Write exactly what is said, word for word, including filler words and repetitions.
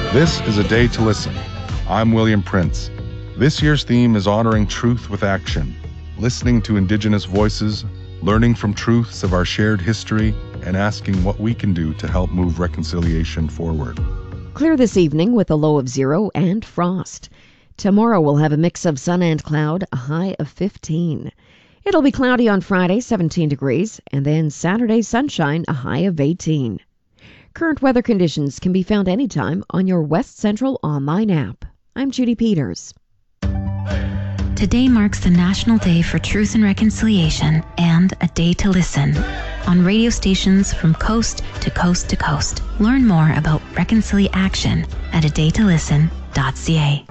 This is A Day to Listen. I'm William Prince. This year's theme is honoring truth with action, listening to Indigenous voices, learning from truths of our shared history, and asking what we can do to help move reconciliation forward. Clear this evening with a low of zero and frost. Tomorrow we'll have a mix of sun and cloud, a high of fifteen. It'll be cloudy on Friday, seventeen degrees, and then Saturday sunshine, a high of eighteen. Current weather conditions can be found anytime on your West Central online app. I'm Judy Peters. Today marks the National Day for Truth and Reconciliation and A Day to Listen on radio stations from coast to coast to coast. Learn more about Reconciliation at a day to listen dot c a.